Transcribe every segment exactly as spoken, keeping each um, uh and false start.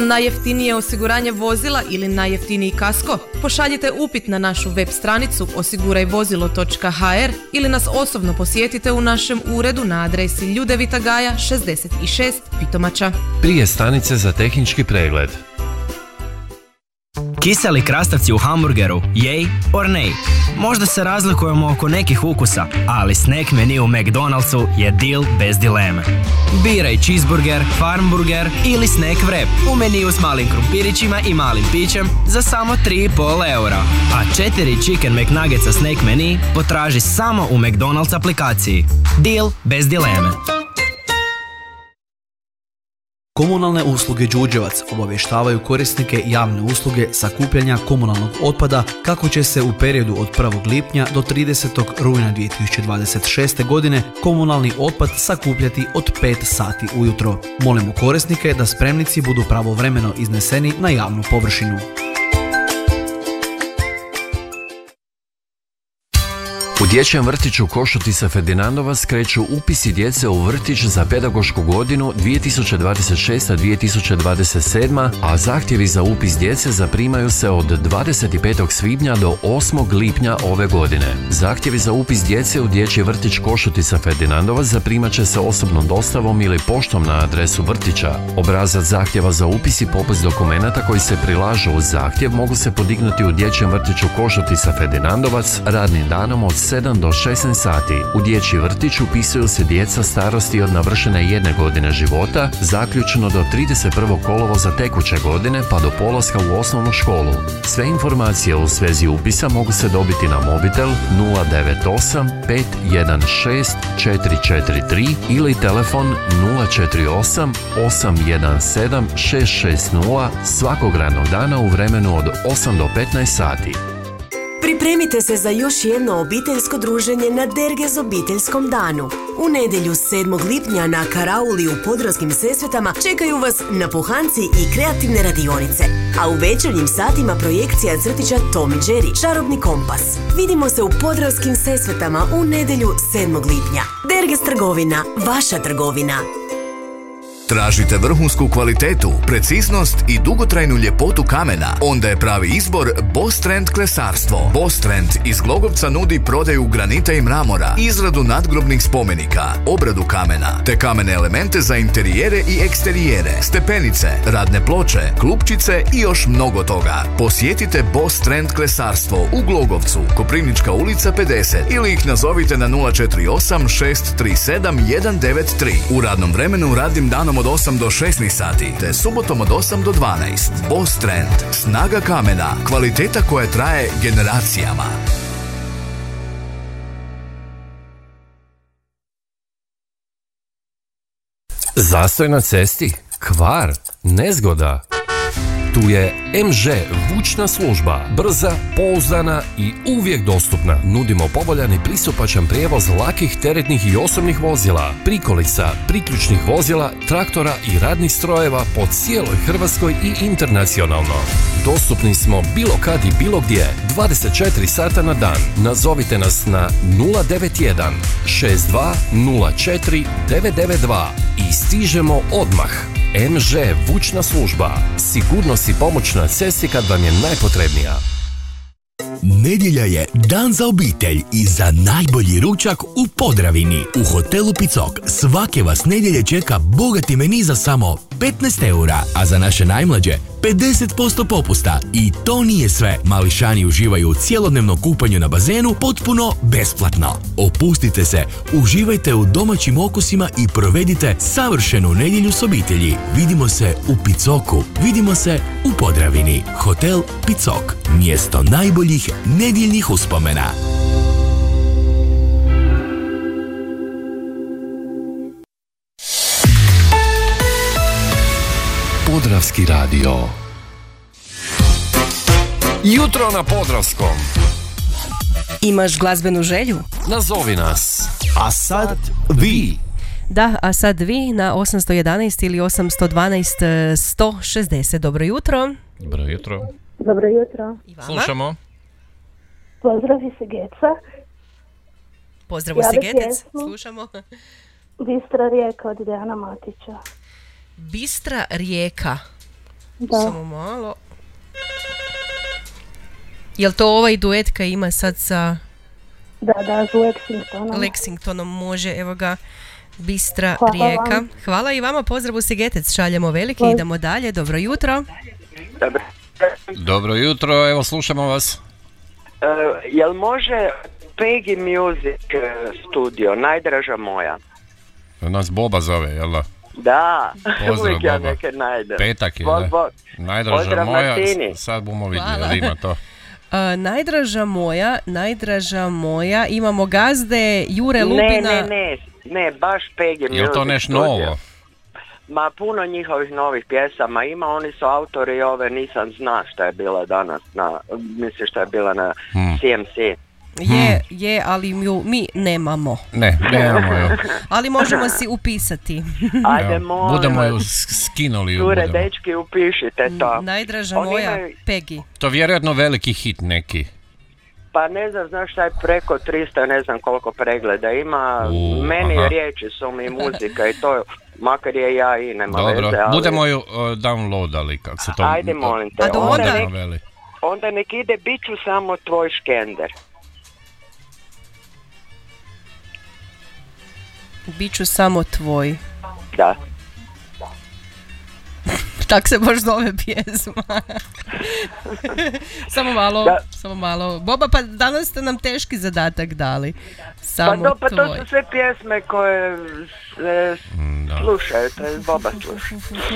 Najjeftinije osiguranje vozila ili najjeftiniji kasko? Pošaljite upit na našu web stranicu osiguraj vozilo točka ha er ili nas osobno posjetite u našem uredu na adresi Ljudevita Gaja šezdeset šest Pitomača. Prije stanice za tehnički pregled. Kiseli krastavci u hamburgeru, yay or nay? Možda se razlikujemo oko nekih ukusa, ali snack menu u McDonald'su je deal bez dileme. Biraj cheeseburger, farmburger ili snack wrap u meniju s malim krumpirićima i malim pićem za samo tri i pol eura. A četiri chicken McNuggetsa snack menu potraži samo u McDonald's aplikaciji. Deal bez dileme. Komunalne usluge Đurđevac obavještavaju korisnike javne usluge sakupljanja komunalnog otpada kako će se u periodu od prvog lipnja do tridesetog rujna dvije tisuće dvadeset šeste. godine komunalni otpad sakupljati od pet sati ujutro. Molimo korisnike da spremnici budu pravovremeno izneseni na javnu površinu. U dječjem vrtiću Košutica Ferdinandovac kreću upisi djece u vrtić za pedagošku godinu dvije tisuće dvadeset šeste dvije tisuće dvadeset sedme. a zahtjevi za upis djece zaprimaju se od dvadeset petog svibnja do osmog lipnja ove godine. Zahtjevi za upis djece u dječji vrtić Košutica Ferdinandovac zaprimat će se osobnom dostavom ili poštom na adresu vrtića. Obrazac zahtjeva za upis i popis dokumenata koji se prilažu uz zahtjev mogu se podignuti u dječjem vrtiću Košutica Ferdinandovac radnim danom od sedam do šesnaest sati. U dječji vrtić upisuju se djeca starosti od navršene jedne godine života, zaključno do trideset prvog kolovoza tekuće godine pa do polaska u osnovnu školu. Sve informacije u svezi upisa mogu se dobiti na mobitel nula devet osam pet jedan šest četiri četiri tri ili telefon nula četiri osam osam jedan sedam šest šest nula svakog radnog dana u vremenu od osam do petnaest sati. Pripremite se za još jedno obiteljsko druženje na Dergez obiteljskom danu. U nedjelju sedmog lipnja na Karauli u Podravskim Sesvetama čekaju vas napuhanci i kreativne radionice. A u večernjim satima projekcija crtića Tom i Jerry, Čarobni kompas. Vidimo se u Podravskim Sesvetama u nedjelju sedmog lipnja. Dergez trgovina, vaša trgovina. Tražite vrhunsku kvalitetu, preciznost i dugotrajnu ljepotu kamena? Onda je pravi izbor Boss Trend klesarstvo. Boss Trend iz Glogovca nudi prodaju granita i mramora, izradu nadgrobnih spomenika, obradu kamena, te kamene elemente za interijere i eksterijere, stepenice, radne ploče, klupčice i još mnogo toga. Posjetite Boss Trend klesarstvo u Glogovcu, Koprivnička ulica pedeset ili ih nazovite na nula četiri osam šest tri sedam jedan devet tri. U radnom vremenu radnim danom od osam do šesnaest sati, te subotom od osam do dvanaest. Boss Trend. Snaga kamena. Kvaliteta koja traje generacijama. Zastoj na cesti? Kvar? Nezgoda? Tu je em žé vučna služba. Brza, pouzdana i uvijek dostupna. Nudimo povoljan i pristupačan prijevoz lakih, teretnih i osobnih vozila, prikolica, priključnih vozila, traktora i radnih strojeva po cijeloj Hrvatskoj i internacionalno. Dostupni smo bilo kad i bilo gdje, dvadeset četiri sata na dan. Nazovite nas na nula devet jedan šest dva nula četiri devet devet dva i stižemo odmah. em žé vučna služba. Sigurnost i pomoć na cesti kad vam je najpotrebnija. Nedjelja je dan za obitelj i za najbolji ručak u Podravini. U hotelu Picok svake vas nedjelje čeka bogati meni za samo petnaest eura, a za naše najmlađe pedeset posto popusta. I to nije sve. Mališani uživaju u cjelodnevnom kupanju na bazenu potpuno besplatno. Opustite se, uživajte u domaćim okusima i provedite savršenu nedjelju s obitelji. Vidimo se u Picoku. Vidimo se u Podravini. Hotel Picok. Mjesto najboljih nedjeljnih uspomena. Podravski radio. Jutro na Podravskom. Imaš glazbenu želju? Nazovi nas. A sad vi. Da, a sad vi na osamsto jedanaest ili osamsto dvanaest sto šezdeset. Dobro jutro. Dobro jutro. Dobro jutro. I vama. Slušamo. Pozdravi se Geca. Pozdrav Ja se bih Getec. pjesmu. Slušamo. Bistra rijeka od Dejana Matića. Bistra rijeka. Da. Samo malo. Jel to ovaj duet koji ima sad sa Da, da, s Lexingtonom. Lexingtonom? Može, evo ga, Bistra Hvala Rijeka. vam. Hvala i vama, pozdrav u Sigetec, šaljemo veliki, Hvala. idemo dalje, dobro jutro. Dobro. Dobro jutro, evo slušamo vas. Uh, jel može Peggy Music studio, najdraža moja? Nas Boba zove, jel da? Da, Pozdrav, uvijek ja Boba. neke najdem. Petak je, Bog, da. bog. Najdraža Pozdrav, moja, Martini. s- sad bomo vidjeli, Hvala. jel ima to. Uh, najdraža moja, najdraža moja, imamo gazde Jure Lubina. Ne, ne, ne, ne, baš Peggy Music Jel to neš studio. novo? Ma puno njihovih novih pjesama ima, oni su autori ove, nisam zna šta je bila danas, na, mislim šta je bila na Hmm. C M C. Je, je, ali ju mi nemamo. Ne, nemamo ju. Ali možemo si upisati. Ajde, Evo, molim budemo ju vas, s- skinuli. Ju cure, budemo. dečki, upišite to. Najdraža Oni moja, imaju- Peggy. To je vjerojatno veliki hit neki. Pa ne znam, znaš šta je preko tristo, ne znam koliko pregleda ima, U, meni aha. riječi su mi muzika i to, makar je ja i nema Dobro, veze, ali budemo ju uh, downloadali, kako se to... Ajde, molim te. A do onda, onda- nek, veli. onda nek ide, bit ću samo tvoj škender. Biću samo tvoj. Da. Tak se baš zove pjesma. samo malo, Da. samo malo. Boba, pa danas ste nam teški zadatak dali. Pa, Samo to, pa to tvoj. su sve pjesme koje se Da. slušaju, to je Boba sluša.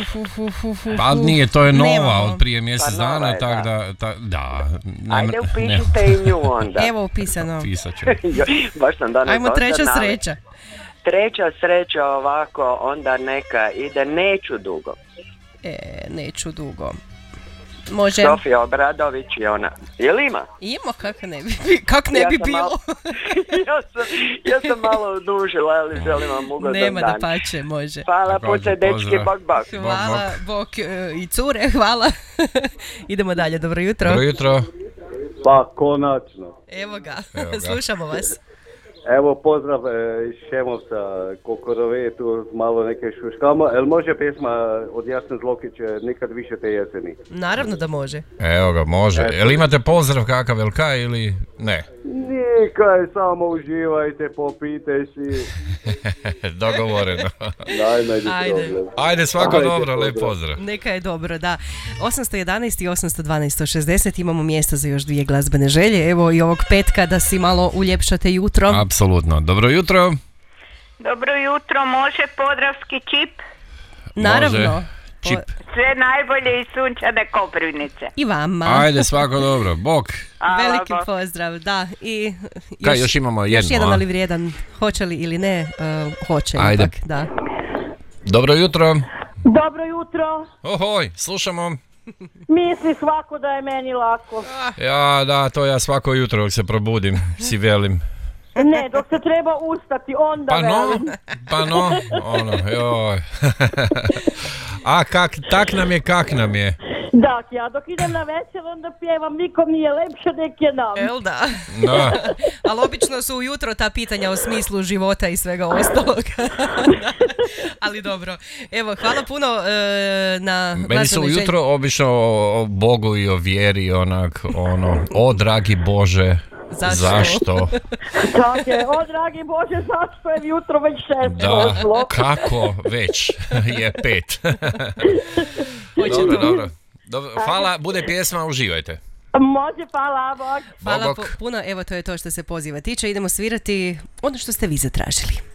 Pa nije, to je nova Nemamo. od prije mjesec Pa nova dana, je, tak da. da, ta, da. Ne, Ajde, ne, upišite i nju onda. Evo upisano. pisat ću. Baš sam danas Ajmo dosta treća navik. sreća. Treća sreća ovako, onda neka ide, neću dugo. E, neću dugo. Može. Sofija Obradović i ona. Jel ima? Ima, kak ne bi, kak ne Ja bi sam bilo. malo- ja, sam, ja sam malo odužila, ali želim vam ugodan Nema dan. da pače, može. Hvala Također, puce, dečki, pozdrav. bok, bok. Hvala, bok e, i cure, hvala. Idemo dalje, dobro jutro. Dobro jutro. Pa, konačno. Evo ga, Evo ga. slušamo vas. Evo, pozdrav e, iz Šemovca, Kokorove, tu malo neke šuškamo. El može pjesma od Jasne Zlokić, e, Nikad više te jeseni? Naravno da može. Evo ga, može. Jel imate pozdrav kakav el kaj ili ne? Nikaj, samo uživajte, popite si. Dogovoreno. Najmanji Ajde. problem. Ajde, svako Ajde, dobro, lep pozdrav. pozdrav. Neka je dobro, da. osamsto jedanaest i osamsto dvanaest sto šezdeset imamo mjesto za još dvije glazbene želje. Evo i ovog petka da si malo uljepšate jutro. Apsolutno. Dobro jutro. Dobro jutro, može Podravski čip? Naravno. Može. Čip. Sve najbolje iz sunčane Koprivnice. I vama. Ajde, svako dobro. Bok. Hvala, Veliki bok. pozdrav, da. I Kaj, još imamo još jednu, jedan, a? ali vrijedan. Hoće li ili ne, uh, hoće Ajde. ipak, da. Dobro jutro. Dobro jutro. Ohoj, slušamo. Misli svako da je meni lako. Ja, da, to ja svako jutro dok se probudim, si velim. Ne, dok se treba ustati, onda Pa no, velim. pa no, ono, joj. A kak, tak nam je, kak nam je. Dak, ja dok idem na večer, onda pjevam, nikom nije lepše, nek je nam. Jel da? Da. Ali obično su ujutro ta pitanja o smislu života i svega ostalog. Ali dobro. Evo, hvala puno e, na Meni su glazbenoj želji. ujutro obično o, o Bogu i o vjeri, onak, ono, o dragi Bože, Zašto? zašto? Tak je, o dragi Bože, zašto je jutro već šest Da, došlo? kako već je pet. dobro, dobro. Dobro, hvala, bude pjesma, uživajte. Može, hvala, bok. Hvala Bok, pu- bok. puno, evo to je to što se poziva tiče. Idemo svirati ono što ste vi zatražili.